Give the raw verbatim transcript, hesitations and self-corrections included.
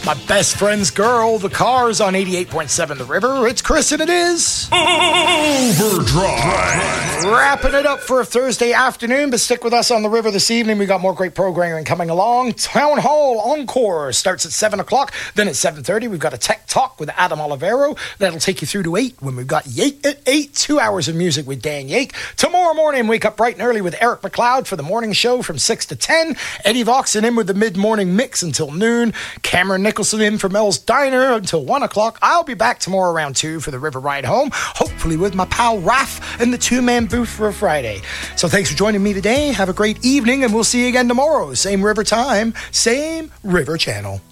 My best friend's girl, the Cars on eighty-eight point seven The River. It's Chris and it is Overdrive. Wrapping it up for a Thursday afternoon, but stick with us on The River this evening. We got more great programming coming along. Town Hall Encore starts at seven o'clock. Then at seven thirty, we've got a Tech Talk with Adam Olivero. That'll take you through to eight when we've got Yake at eight. Two hours of music with Dan Yake. Tomorrow morning, wake up bright and early with Eric McLeod for the morning show from six to ten. Eddie Voxon in with the mid-morning mix until noon. Cameron Nicholson in for Mel's Diner until one o'clock. I'll be back tomorrow around two for the River Ride Home, hopefully with my pal Raph in the two-man booth for a Friday. So thanks for joining me today. Have a great evening, and we'll see you again tomorrow. Same river time, same river channel.